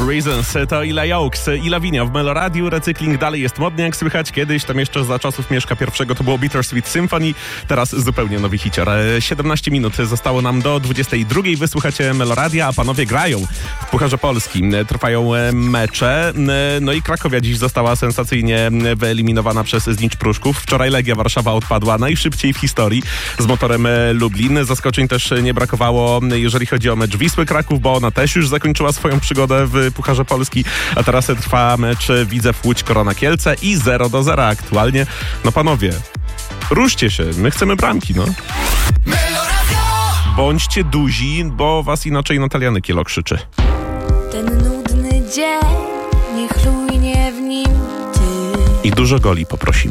Reasons to Ila Yokes i Lavinia w Meloradiu. Recykling dalej jest modny, jak słychać. Kiedyś, tam jeszcze za czasów Mieszka I, to było Bittersweet Symphony. Teraz zupełnie nowy hicior. 17 minut zostało nam do 22. Wysłuchacie Meloradia, a panowie grają w Pucharze Polski. Trwają mecze. No i Krakowia dziś została sensacyjnie wyeliminowana przez Znicz Pruszków. Wczoraj Legia Warszawa odpadła najszybciej w historii z Motorem Lublin. Zaskoczeń też nie brakowało, jeżeli chodzi o mecz Wisły Kraków, bo ona też już zakończyła swoją przygodę w Pucharze Polski, a teraz trwa mecz Widzew Łódź Korona Kielce i 0-0 aktualnie. No panowie, ruszcie się, my chcemy bramki, no. Bądźcie duzi, bo was inaczej Natalia Nykiel krzyczy. Ten nudny dzień, niech chlujnie w nim ty. I dużo goli poprosimy.